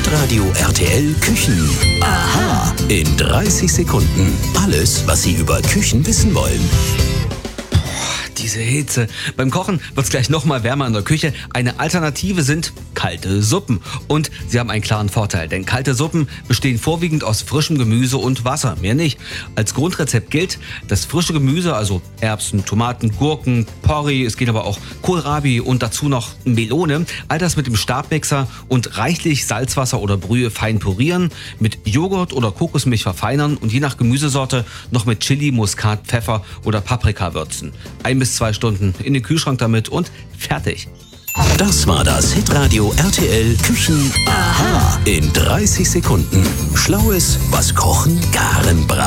Hitradio RTL Küchen. Aha. In 30 Sekunden. Alles, was Sie über Küchen wissen wollen. Diese Hitze. Beim Kochen wird es gleich nochmal wärmer in der Küche. Eine Alternative sind kalte Suppen. Und sie haben einen klaren Vorteil, denn kalte Suppen bestehen vorwiegend aus frischem Gemüse und Wasser, mehr nicht. Als Grundrezept gilt, dass frische Gemüse, also Erbsen, Tomaten, Gurken, Porree, es geht aber auch Kohlrabi und dazu noch Melone, all das mit dem Stabmixer und reichlich Salzwasser oder Brühe fein pürieren, mit Joghurt oder Kokosmilch verfeinern und je nach Gemüsesorte noch mit Chili, Muskat, Pfeffer oder Paprika würzen. 1 bis 2 Stunden in den Kühlschrank damit und fertig. Das war das Hitradio RTL Küchen. Aha. In 30 Sekunden. Schlaues, was Kochen garen braucht.